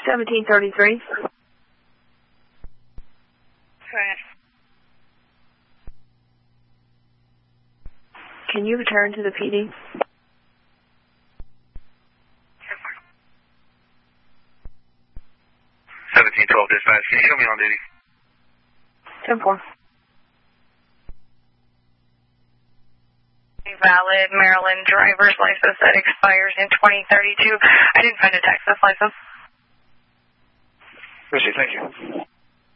1733. Right. Can you return to the PD? 1712 dispatch. Can you show me on duty? 10-4. Valid Maryland driver's license that expires in 2032. I didn't find a Texas license. Appreciate it. Thank you.